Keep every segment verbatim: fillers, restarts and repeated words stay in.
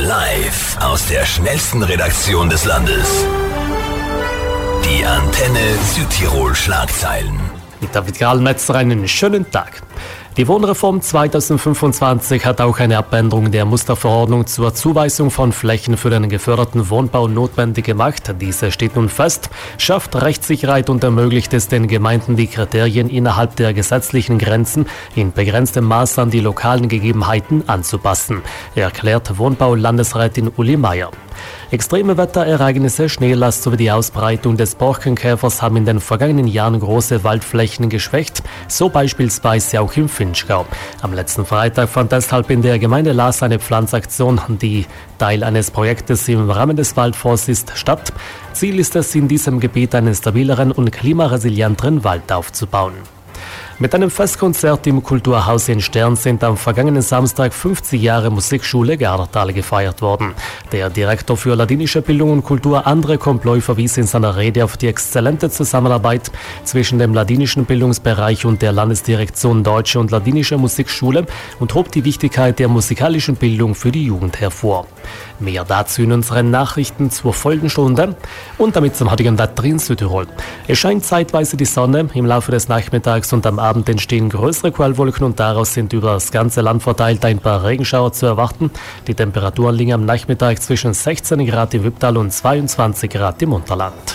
Live aus der schnellsten Redaktion des Landes. Die Antenne Südtirol Schlagzeilen. Mit David Grahlmetzer einen schönen Tag. Die Wohnreform zweitausendfünfundzwanzig hat auch eine Abänderung der Musterverordnung zur Zuweisung von Flächen für den geförderten Wohnbau notwendig gemacht. Diese steht nun fest, schafft Rechtssicherheit und ermöglicht es den Gemeinden, die Kriterien innerhalb der gesetzlichen Grenzen in begrenztem Maß an die lokalen Gegebenheiten anzupassen, erklärt Wohnbau-Landesrätin Uli Meier. Extreme Wetterereignisse, Schneelast sowie die Ausbreitung des Borkenkäfers haben in den vergangenen Jahren große Waldflächen geschwächt, so beispielsweise auch im Vinschgau. Am letzten Freitag fand deshalb in der Gemeinde Laas eine Pflanzaktion, die Teil eines Projektes im Rahmen des Waldfonds ist, statt. Ziel ist es, in diesem Gebiet einen stabileren und klimaresilienteren Wald aufzubauen. Mit einem Festkonzert im Kulturhaus in Stern sind am vergangenen Samstag fünfzig Jahre Musikschule Gardertal gefeiert worden. Der Direktor für ladinische Bildung und Kultur, André Comploy, verwies in seiner Rede auf die exzellente Zusammenarbeit zwischen dem ladinischen Bildungsbereich und der Landesdirektion Deutsche und Ladinische Musikschule und hob die Wichtigkeit der musikalischen Bildung für die Jugend hervor. Mehr dazu in unseren Nachrichten zur Folgenstunde und damit zum heutigen Wetter in Südtirol. Es scheint zeitweise die Sonne, im Laufe des Nachmittags und am Abend entstehen größere Quellwolken und daraus sind über das ganze Land verteilt ein paar Regenschauer zu erwarten. Die Temperaturen liegen am Nachmittag zwischen sechzehn Grad im Wipptal und zweiundzwanzig Grad im Unterland.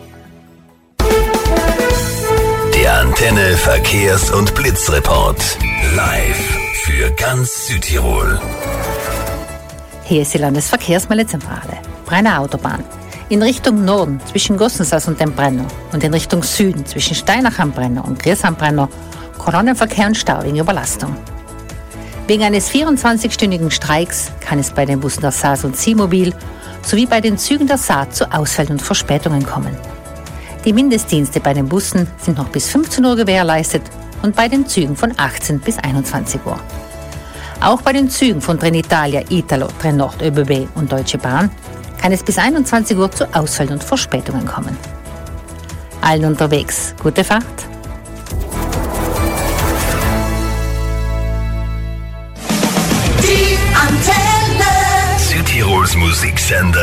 Der Antenne Verkehrs- und Blitzreport. Live für ganz Südtirol. Hier ist die Landesverkehrsmeldezentrale. Brenner Autobahn. In Richtung Norden zwischen Gossensas und dem Brenner und in Richtung Süden zwischen Steinach am Brenner und Gries am Brenner Kolonnenverkehr und Stau wegen Überlastung. Wegen eines vierundzwanzigstündigen Streiks kann es bei den Bussen der S A S und Simobil sowie bei den Zügen der S A Z zu Ausfällen und Verspätungen kommen. Die Mindestdienste bei den Bussen sind noch bis fünfzehn Uhr gewährleistet und bei den Zügen von achtzehn bis einundzwanzig Uhr. Auch bei den Zügen von Trenitalia, Italo, Trenord, ÖBB und Deutsche Bahn kann es bis einundzwanzig Uhr zu Ausfällen und Verspätungen kommen. Allen unterwegs, gute Fahrt! Die Antenne Südtirols Musiksender.